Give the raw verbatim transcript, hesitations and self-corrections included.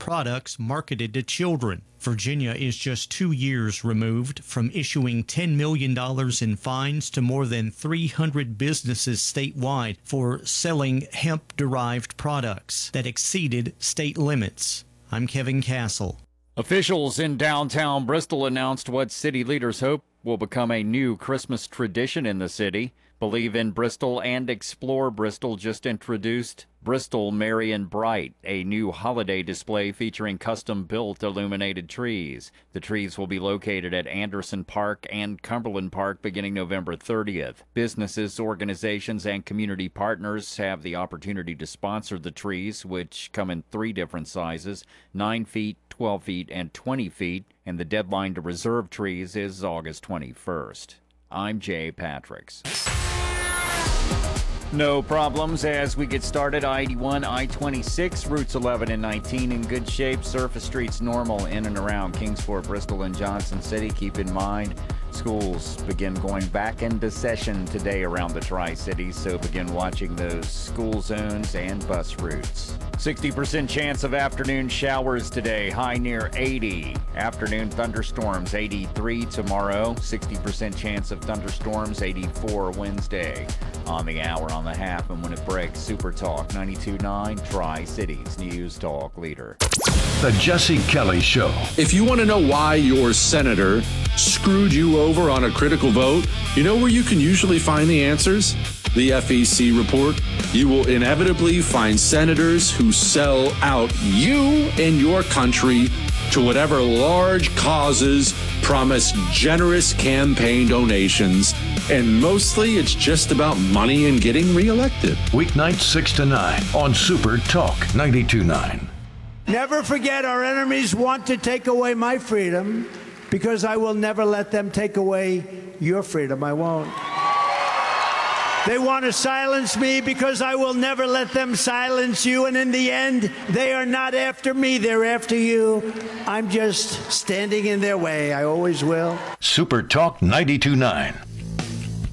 products marketed to children. Virginia is just two years removed from issuing ten million dollars in fines to more than three hundred businesses statewide for selling hemp-derived products that exceeded state limits. I'm Kevin Castle. Officials in downtown Bristol announced what city leaders hope will become a new Christmas tradition in the city. Believe in Bristol and Explore Bristol just introduced Bristol Merry and Bright, a new holiday display featuring custom-built illuminated trees. The trees will be located at Anderson Park and Cumberland Park beginning November thirtieth. Businesses, organizations, and community partners have the opportunity to sponsor the trees, which come in three different sizes, nine feet, twelve feet, and twenty feet, and the deadline to reserve trees is August twenty-first. I'm Jay Patricks. No problems as we get started. I eighty-one, I twenty-six, routes eleven and nineteen in good shape. Surface streets normal in and around Kingsport, Bristol, and Johnson City. Keep in mind, schools begin going back into session today around the Tri-Cities, so begin watching those school zones and bus routes. sixty percent chance of afternoon showers today, high near eighty. Afternoon thunderstorms, eighty-three tomorrow. sixty percent chance of thunderstorms, eighty-four Wednesday. On the hour, on the half, and when it breaks, Super Talk ninety-two point nine, Tri-Cities News Talk Leader. The Jesse Kelly Show. If you want to know why your senator screwed you over on a critical vote, you know where you can usually find the answers? The F E C report. You will inevitably find senators who sell out you and your country to whatever large causes, promise generous campaign donations, and mostly it's just about money and getting reelected. Weeknights six to nine on Super Talk ninety-two point nine. Never forget, our enemies want to take away my freedom because I will never let them take away your freedom. I won't. They want to silence me because I will never let them silence you. And in the end, they are not after me. They're after you. I'm just standing in their way. I always will. Super Talk ninety-two point nine.